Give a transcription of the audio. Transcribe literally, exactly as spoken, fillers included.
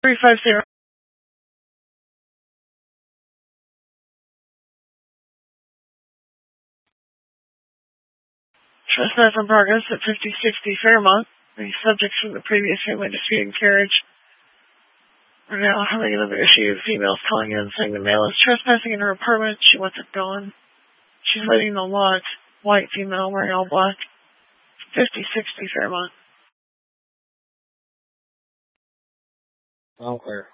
three five zero. Trespass in progress at fifty sixty Fairmont. The subjects from the previous family disputing carriage are now having another issue. Females calling in saying the male is trespassing in her apartment. She wants it gone. She's waiting the lot. White female wearing all black. fifty sixty Fairmont. All clear.